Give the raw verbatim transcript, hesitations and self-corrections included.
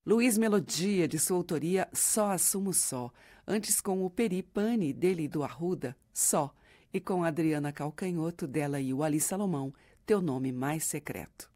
Luiz Melodia, de sua autoria, Só Assumo Só. Antes com o Peri Pani, dele e do Arruda, Só. E com a Adriana Calcanhoto, dela e o Ali Salomão, Teu Nome Mais Secreto.